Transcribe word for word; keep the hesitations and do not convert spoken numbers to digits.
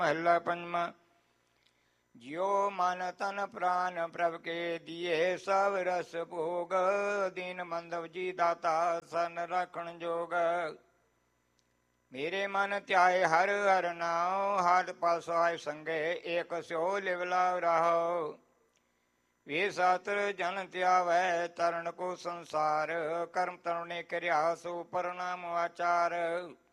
ਮਹੱਲਾ ਪੰਜਵਾਂ। ਜਿਉ ਮਨ ਤਨ ਪ੍ਰਾਨ ਪ੍ਰਭ ਕੇ ਦੀਏ ਸਭ ਰਸ ਭੋਗ, ਦੀਨ ਬੰਧਵ ਜੀ ਦਾਤਾ ਸਰਨ ਰਾਖਣ ਜੋਗ। ਮੇਰੇ ਮਨ ਧਿਆਏ ਹਰ ਹਰ ਨਾਉ, ਹਰ ਪਲ ਸਹਾਇ ਸੰਗੇ ਏਕ ਸਿਓ ਲਿਵ ਲਾਵ ਰਾਹੋ। ਵੇ ਸਾਤਰ ਜਨ ਧਿਆਵੈ ਤਰਨ ਕੋ ਸੰਸਾਰ, ਕਰਮ ਤਰੁਣੇ ਕਿਰਿਆ ਸੋ ਪਰਨਾਮ ਆਚਾਰ।